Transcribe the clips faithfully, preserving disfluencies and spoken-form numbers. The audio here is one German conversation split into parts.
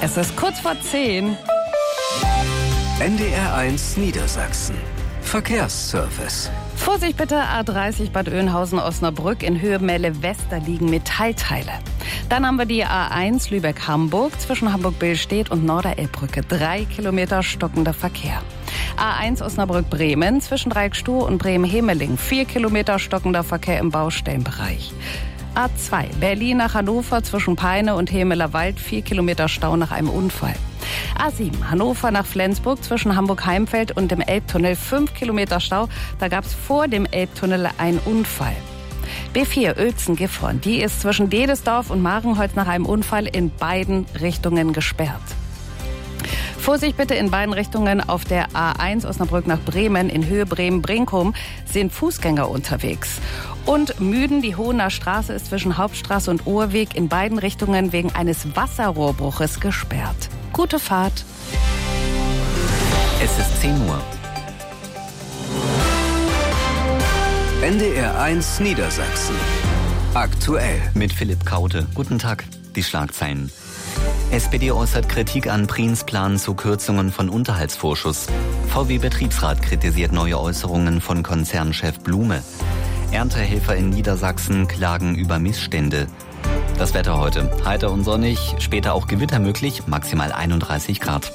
Es ist kurz vor zehn. N D R eins Niedersachsen. Verkehrsservice. Vorsicht bitte, A dreißig Bad Oeynhausen-Osnabrück in Höhe Melle-West, da liegen Metallteile. Dann haben wir die A eins Lübeck-Hamburg zwischen Hamburg-Billstedt und Norderelbbrücke. Drei Kilometer stockender Verkehr. A eins Osnabrück-Bremen zwischen Dreieckstuhl und Bremen-Hemeling. Vier Kilometer stockender Verkehr im Baustellenbereich. A zwei Berlin nach Hannover zwischen Peine und Hemelerwald. Vier Kilometer Stau nach einem Unfall. A sieben Hannover nach Flensburg zwischen Hamburg-Heimfeld und dem Elbtunnel. Fünf Kilometer Stau. Da gab es vor dem Elbtunnel einen Unfall. B vier Uelzen-Gifhorn. Die ist zwischen Dedesdorf und Marenholz nach einem Unfall in beiden Richtungen gesperrt. Vorsicht bitte in beiden Richtungen auf der A eins Osnabrück nach Bremen in Höhe Bremen-Brinkum sind Fußgänger unterwegs. Und Müden, die Hohener Straße ist zwischen Hauptstraße und Ohrweg in beiden Richtungen wegen eines Wasserrohrbruches gesperrt. Gute Fahrt. Es ist zehn Uhr. N D R eins Niedersachsen. Aktuell. Mit Philipp Kaute. Guten Tag. Die Schlagzeilen. S P D äußert Kritik an Prins Plan zu Kürzungen von Unterhaltsvorschuss. V W-Betriebsrat kritisiert neue Äußerungen von Konzernchef Blume. Erntehelfer in Niedersachsen klagen über Missstände. Das Wetter heute. Heiter und sonnig, später auch Gewitter möglich, maximal einunddreißig Grad.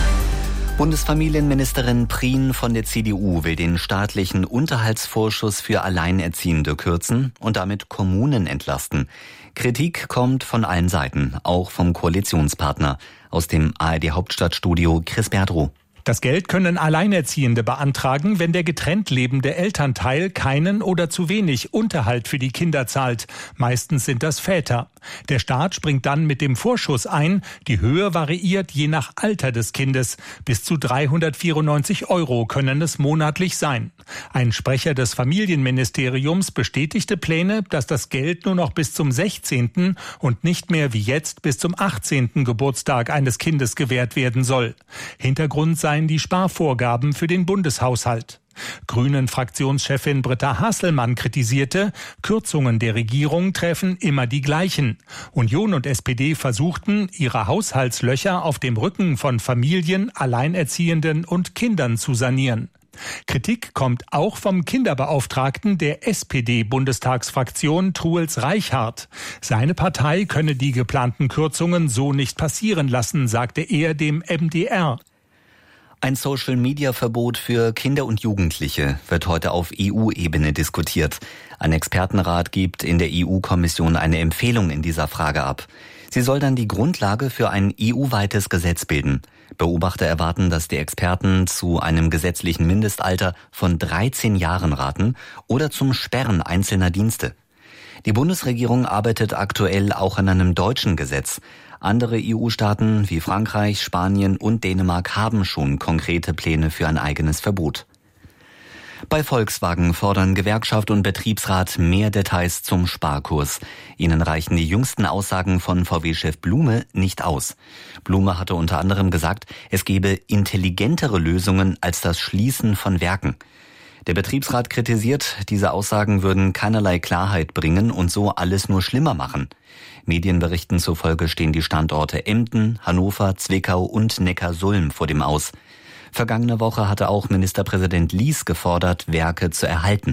Bundesfamilienministerin Prien von der C D U will den staatlichen Unterhaltsvorschuss für Alleinerziehende kürzen und damit Kommunen entlasten. Kritik kommt von allen Seiten, auch vom Koalitionspartner. Aus dem A R D-Hauptstadtstudio Chris Berdrow. Das Geld können Alleinerziehende beantragen, wenn der getrennt lebende Elternteil keinen oder zu wenig Unterhalt für die Kinder zahlt. Meistens sind das Väter. Der Staat springt dann mit dem Vorschuss ein. Die Höhe variiert je nach Alter des Kindes. Bis zu dreihundertvierundneunzig Euro können es monatlich sein. Ein Sprecher des Familienministeriums bestätigte Pläne, dass das Geld nur noch bis zum sechzehnten und nicht mehr wie jetzt bis zum achtzehnten Geburtstag eines Kindes gewährt werden soll. Hintergrund seien die Sparvorgaben für den Bundeshaushalt. Grünen-Fraktionschefin Britta Hasselmann kritisierte, Kürzungen der Regierung treffen immer die gleichen. Union und S P D versuchten, ihre Haushaltslöcher auf dem Rücken von Familien, Alleinerziehenden und Kindern zu sanieren. Kritik kommt auch vom Kinderbeauftragten der S P D-Bundestagsfraktion Truls Reichhardt. Seine Partei könne die geplanten Kürzungen so nicht passieren lassen, sagte er dem M D R. Ein Social-Media-Verbot für Kinder und Jugendliche wird heute auf E U-Ebene diskutiert. Ein Expertenrat gibt in der E U-Kommission eine Empfehlung in dieser Frage ab. Sie soll dann die Grundlage für ein E U-weites Gesetz bilden. Beobachter erwarten, dass die Experten zu einem gesetzlichen Mindestalter von dreizehn Jahren raten oder zum Sperren einzelner Dienste. Die Bundesregierung arbeitet aktuell auch an einem deutschen Gesetz. Andere E U-Staaten wie Frankreich, Spanien und Dänemark haben schon konkrete Pläne für ein eigenes Verbot. Bei Volkswagen fordern Gewerkschaft und Betriebsrat mehr Details zum Sparkurs. Ihnen reichen die jüngsten Aussagen von V W-Chef Blume nicht aus. Blume hatte unter anderem gesagt, es gebe intelligentere Lösungen als das Schließen von Werken. Der Betriebsrat kritisiert, diese Aussagen würden keinerlei Klarheit bringen und so alles nur schlimmer machen. Medienberichten zufolge stehen die Standorte Emden, Hannover, Zwickau und Neckarsulm vor dem Aus. Vergangene Woche hatte auch Ministerpräsident Lies gefordert, Werke zu erhalten.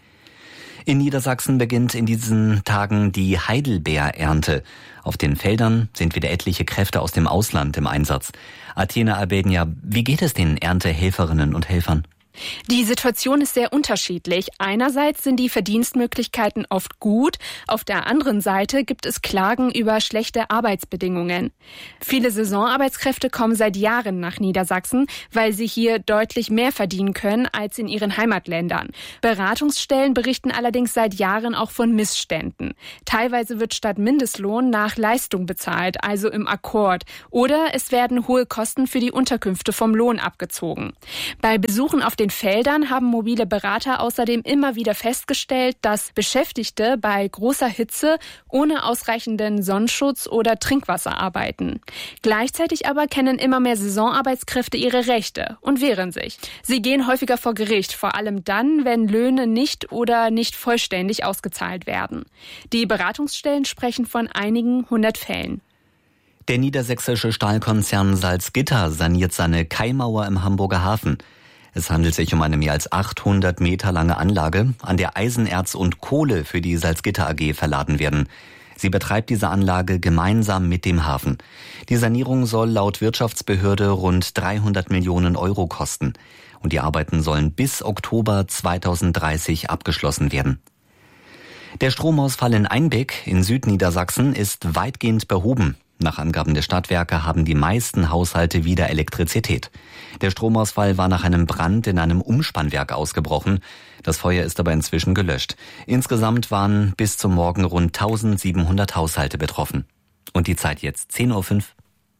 In Niedersachsen beginnt in diesen Tagen die Heidelbeerernte. Auf den Feldern sind wieder etliche Kräfte aus dem Ausland im Einsatz. Athena Albednia, wie geht es den Erntehelferinnen und Helfern? Die Situation ist sehr unterschiedlich. Einerseits sind die Verdienstmöglichkeiten oft gut, auf der anderen Seite gibt es Klagen über schlechte Arbeitsbedingungen. Viele Saisonarbeitskräfte kommen seit Jahren nach Niedersachsen, weil sie hier deutlich mehr verdienen können als in ihren Heimatländern. Beratungsstellen berichten allerdings seit Jahren auch von Missständen. Teilweise wird statt Mindestlohn nach Leistung bezahlt, also im Akkord. Oder es werden hohe Kosten für die Unterkünfte vom Lohn abgezogen. Bei Besuchen auf den Feldern haben mobile Berater außerdem immer wieder festgestellt, dass Beschäftigte bei großer Hitze ohne ausreichenden Sonnenschutz oder Trinkwasser arbeiten. Gleichzeitig aber kennen immer mehr Saisonarbeitskräfte ihre Rechte und wehren sich. Sie gehen häufiger vor Gericht, vor allem dann, wenn Löhne nicht oder nicht vollständig ausgezahlt werden. Die Beratungsstellen sprechen von einigen hundert Fällen. Der niedersächsische Stahlkonzern Salzgitter saniert seine Kaimauer im Hamburger Hafen. Es handelt sich um eine mehr als achthundert Meter lange Anlage, an der Eisenerz und Kohle für die Salzgitter A G verladen werden. Sie betreibt diese Anlage gemeinsam mit dem Hafen. Die Sanierung soll laut Wirtschaftsbehörde rund dreihundert Millionen Euro kosten. Und die Arbeiten sollen bis Oktober zweitausenddreißig abgeschlossen werden. Der Stromausfall in Einbeck in Südniedersachsen ist weitgehend behoben. Nach Angaben der Stadtwerke haben die meisten Haushalte wieder Elektrizität. Der Stromausfall war nach einem Brand in einem Umspannwerk ausgebrochen. Das Feuer ist aber inzwischen gelöscht. Insgesamt waren bis zum Morgen rund tausendsiebenhundert Haushalte betroffen. Und die Zeit jetzt zehn Uhr fünf.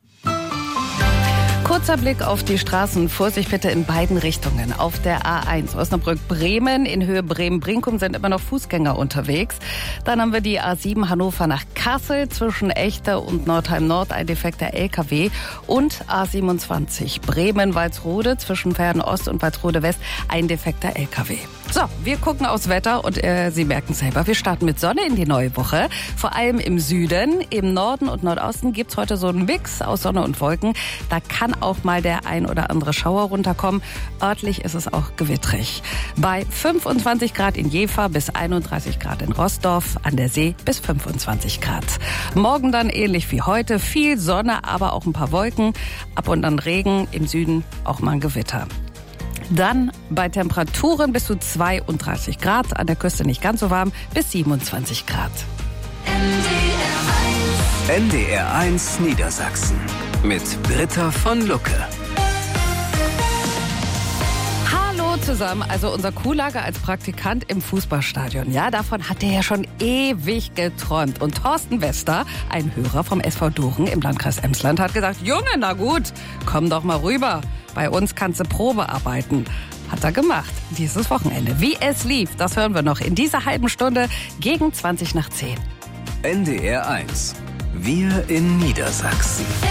Kurzer Blick auf die Straßen. Vorsicht bitte in beiden Richtungen. Auf der A eins Osnabrück-Bremen in Höhe Bremen-Brinkum sind immer noch Fußgänger unterwegs. Dann haben wir die A sieben Hannover nach Kassel zwischen Echte und Nordheim-Nord ein defekter L K W. Und A siebenundzwanzig Bremen-Walsrode zwischen Verden-Ost und Walsrode-West ein defekter L K W. So, wir gucken aufs Wetter und äh, Sie merken selber, wir starten mit Sonne in die neue Woche. Vor allem im Süden, im Norden und Nordosten gibt's heute so einen Mix aus Sonne und Wolken. Da kann auch mal der ein oder andere Schauer runterkommen. Örtlich ist es auch gewittrig. Bei fünfundzwanzig Grad in Jever bis einunddreißig Grad in Roßdorf, an der See bis fünfundzwanzig Grad. Morgen dann ähnlich wie heute, viel Sonne, aber auch ein paar Wolken. Ab und an Regen, im Süden auch mal ein Gewitter. Dann bei Temperaturen bis zu zweiunddreißig Grad, an der Küste nicht ganz so warm, bis siebenundzwanzig Grad. N D R eins Niedersachsen mit Britta von Lucke. Hallo zusammen, also unser Kuhlager als Praktikant im Fußballstadion. Ja, davon hat er ja schon ewig geträumt. Und Thorsten Wester, ein Hörer vom S V Doren im Landkreis Emsland, hat gesagt, Junge, na gut, komm doch mal rüber. Bei uns kannst du Probe arbeiten. Hat er gemacht, dieses Wochenende. Wie es lief, das hören wir noch in dieser halben Stunde gegen zwanzig nach zehn. N D R eins. Wir in Niedersachsen.